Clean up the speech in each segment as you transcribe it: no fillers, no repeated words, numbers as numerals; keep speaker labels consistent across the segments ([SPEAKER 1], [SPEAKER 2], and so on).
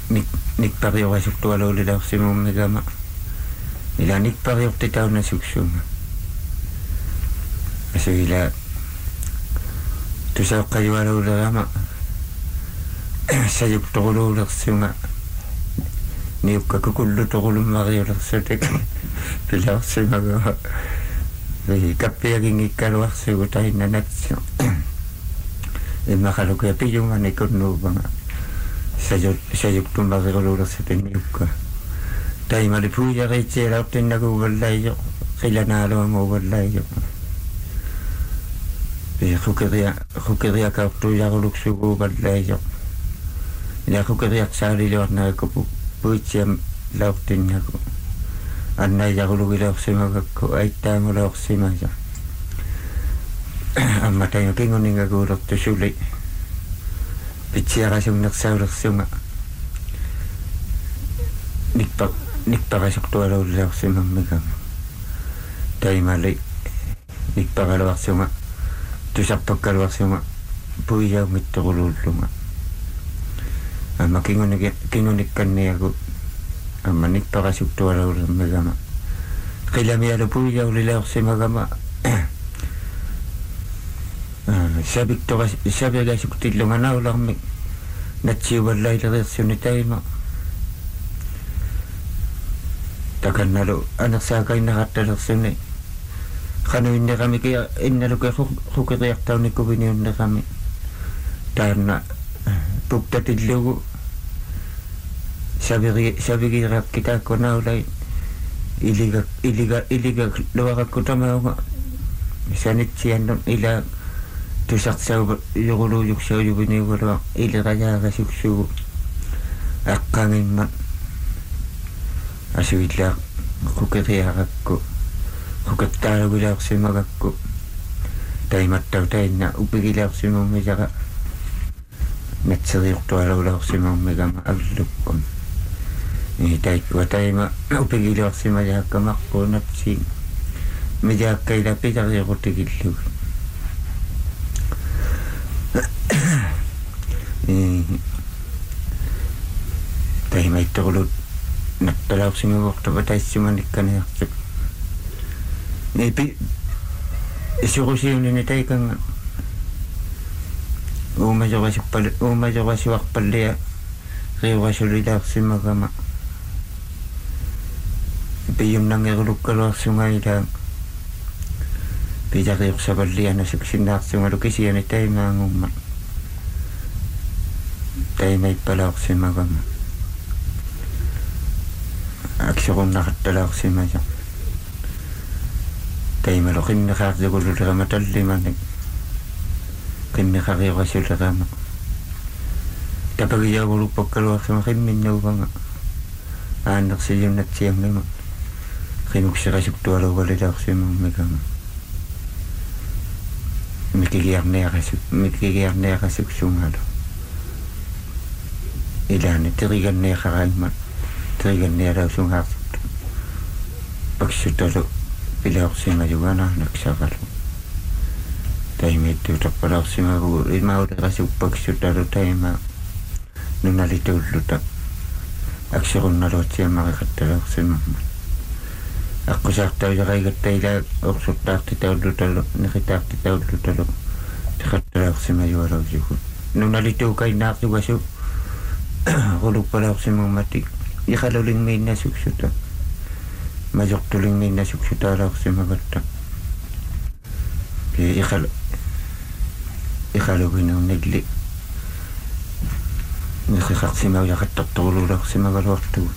[SPEAKER 1] nikpariorasuktualuulilaorsimummigama ila nikpariortitaunasuksuunga asugila tusauqqajualuulerama sajuktoruluulersunga niukkakukullu torulummariulersutik pilaorsimaga kappiagingikkaluarsugu tahinnanatsi imaqalukia piyunga nikunnuubanga sajuktumariuluulersutinniukka taimali puujariitsialaortinnaguuvallaiyo qilanaaluanguuvallaiyo Hukeriakaortujaruluksuguuvallaiyo ila hukeriaqsaaliluarnagakku puitsiam laortinnagu annaijarulugilaorsimagakku aittaangulaorsimaja amma taima kinguningaguulertusuli pitsiarasungnersaulersunga nikparasuktualuulilaorsimammigaga taimali nikparaluarsunga tusarpakkaluarsunga puijaungittoruluullunga amma kingunikkanniagu amma nikparasuktualuulermigama qilamialu puijaulilaorsimagama sabigasuktilluganaularmi natsiuvallailereersuni taima takannalu anersaakainneqattalersuni qanuinneqamiki innaluke hukeriartaunikuviniunneqami taanna puktatillugu sabigiirakkitaakkunaulai iliga luaqakkutamaunga sanitsiannun ila tusarsaub yuruluujuksaujuviniguulua ilirajaarasuksugu aqqangimmat asuillaa hukeriarakku hukattaalugilaorsimagakku taimattau tainna upigilaorsimummijaqa natseriortualuulaorsimaummigama allukkum taikkua taima upigilaorsimajaakkamaqquun napsiin mijaakkaila pitariorutigilugu taimaittorulut nattalaorsimavortupa taissumanikkaneartuk isurusiunini taikanga uumajorasuarpallia riurasulilaorsimagama piyumnangerulukkaluarsungailaa pitariorsavallianasuksinnaarsungalu kisiani taimaangumma taimaipalaorsimagama akserunnaqattalaorsimaja taimalu qinneqaartigullulerama tallimanik qinneqariorasulerama tapagijaavulupakkaluarsuma qimminnuuvanga aannersiyunnatsiangama qinuksirasuktualuuvalilaorsimummigama mikigiarniaqasuksungalu ilaani tiriganniaqaraimmat tirigannialausungaartut paksutalu pilaorsimajugana naksavalu taimittu tappalaorsimagu imaulerasuppaksutalu taima nunalitulluta akserunnaluatsiamariqattalaorsimamma аққусаартаужарайгаттаила орсуттаартитауллуталу неритаартитауллуталу тиқатталаорсимажуалаусигут нуналитуукайнаартугасу рулуппалаорсимуммати ихалулингмииннасуксута мажортулингмииннасуксутаалаорсимагатта ихалугинернилли нерихартсимаужақаттарторулулаорсимагалуартугу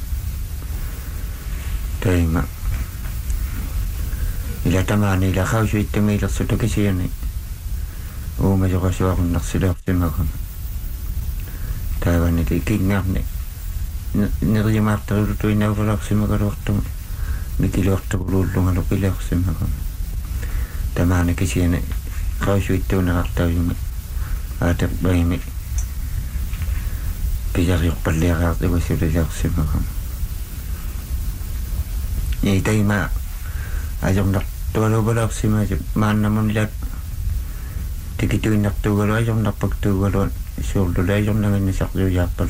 [SPEAKER 1] таима ila tamani ila khausuittumiilersuta kisiani uumajorasuarunnersileorsimagama taavanili kingaarni neriumaartarulutu inauvalaorsimagaluartuma mikiluartaruluullungalu pileorsimagama tamani kisiani khausuittuunerartaujumi aaterpaimi pijariorpalliaraartigusulileorsimagama taima ajornartualuuvalaorsimaju maannamunila tikituinnartuugalu ajornarpaktuugaluan suurlula ajornaginnisarluujaappalu